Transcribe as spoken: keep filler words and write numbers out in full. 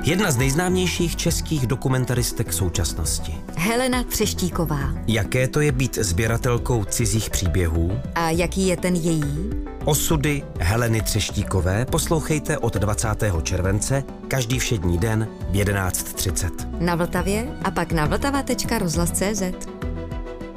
Jedna z nejznámějších českých dokumentaristek současnosti. Helena Třeštíková. Jaké to je být sběratelkou cizích příběhů? A jaký je ten její? Osudy Heleny Třeštíkové poslouchejte od dvacátého července každý všední den v jedenáct třicet. Na Vltavě a pak na vltava tečka rozhlas tečka cé zet.